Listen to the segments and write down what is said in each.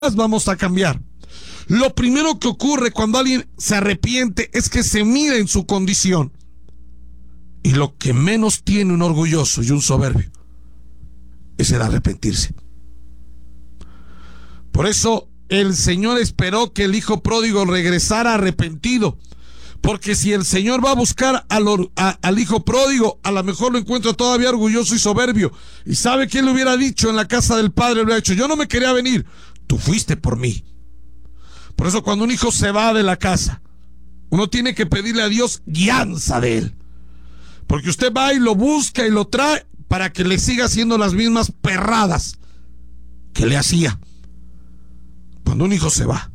vamos a cambiar. Lo primero que ocurre cuando alguien se arrepiente es que se mira en su condición. Y lo que menos tiene un orgulloso y un soberbio es el arrepentirse. Por eso el Señor esperó que el hijo pródigo regresara arrepentido. Porque si el Señor va a buscar al hijo pródigo, a lo mejor lo encuentra todavía orgulloso y soberbio. ¿Y sabe qué le hubiera dicho en la casa del padre? Le hubiera dicho: yo no me quería venir, tú fuiste por mí. Por eso cuando un hijo se va de la casa, uno tiene que pedirle a Dios guianza de él. Porque usted va y lo busca y lo trae para que le siga haciendo las mismas perradas que le hacía. Cuando un hijo se va,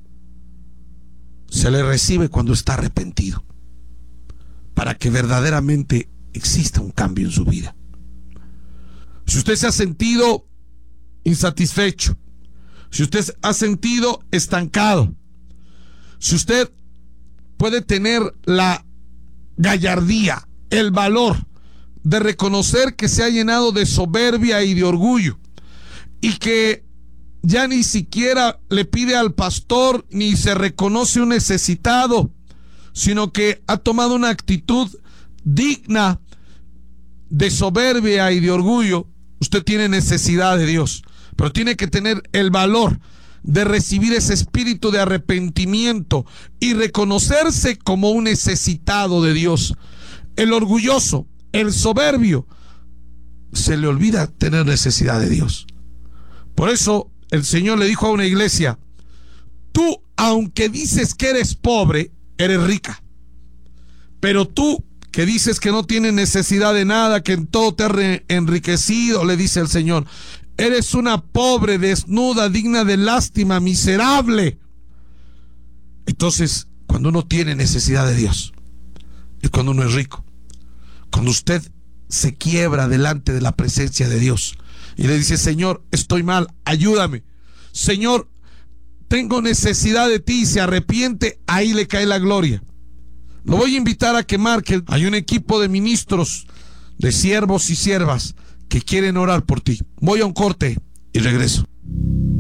se le recibe cuando está arrepentido, para que verdaderamente exista un cambio en su vida. Si usted se ha sentido insatisfecho, si usted ha sentido estancado, si usted puede tener la gallardía, el valor de reconocer que se ha llenado de soberbia y de orgullo, y que ya ni siquiera le pide al pastor ni se reconoce un necesitado, sino que ha tomado una actitud digna de soberbia y de orgullo, usted tiene necesidad de Dios, pero tiene que tener el valor de recibir ese espíritu de arrepentimiento y reconocerse como un necesitado de Dios. El orgulloso, el soberbio, se le olvida tener necesidad de Dios. Por eso el Señor le dijo a una iglesia: tú, aunque dices que eres pobre, eres rica. Pero tú, que dices que no tienes necesidad de nada, que en todo te has enriquecido, le dice el Señor, eres una pobre, desnuda, digna de lástima, miserable. Entonces, cuando uno tiene necesidad de Dios, es cuando uno es rico. Cuando usted se quiebra delante de la presencia de Dios y le dice: Señor, estoy mal, ayúdame. Señor, tengo necesidad de ti, y se arrepiente, ahí le cae la gloria. Lo voy a invitar a que marque. Hay un equipo de ministros, de siervos y siervas que quieren orar por ti. Voy a un corte y regreso.